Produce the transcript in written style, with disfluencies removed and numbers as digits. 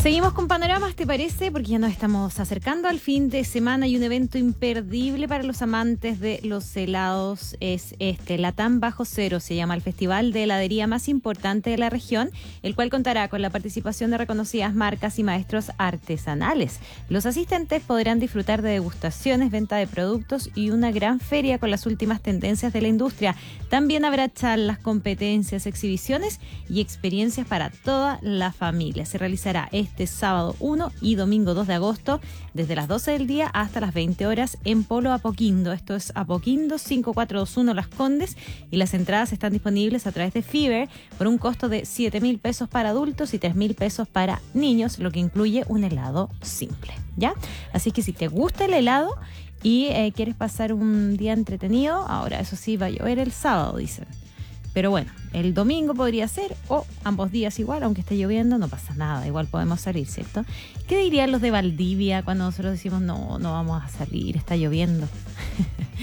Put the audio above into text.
Seguimos con panoramas, ¿te parece? Porque ya nos estamos acercando al fin de semana y un evento imperdible para los amantes de los helados es Latam Bajo Cero. Se llama el festival de heladería más importante de la región, el cual contará con la participación de reconocidas marcas y maestros artesanales. Los asistentes podrán disfrutar de degustaciones, venta de productos y una gran feria con las últimas tendencias de la industria. También habrá charlas, competencias, exhibiciones y experiencias para toda la familia. Se realizará este sábado 1 y domingo 2 de agosto, desde las 12 del día hasta las 20 horas en Polo Apoquindo. Esto es Apoquindo 5421 Las Condes, y las entradas están disponibles a través de Fiverr por un costo de 7.000 pesos para adultos y 3.000 pesos para niños, lo que incluye un helado simple, ¿ya? Así que si te gusta el helado y quieres pasar un día entretenido, ahora eso sí va a llover el sábado, dicen. Pero bueno, el domingo podría ser, o ambos días igual, aunque esté lloviendo, no pasa nada, igual podemos salir, ¿cierto? ¿Qué dirían los de Valdivia cuando nosotros decimos no vamos a salir, está lloviendo?